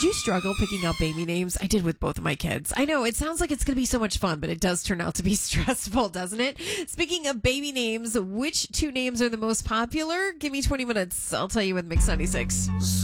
Did you struggle picking out baby names? I did with both of my kids. I know it sounds like it's going to be so much fun, but it does turn out to be stressful, doesn't it? Speaking of baby names, which two names are the most popular? Give me 20 minutes. I'll tell you with Mix 96.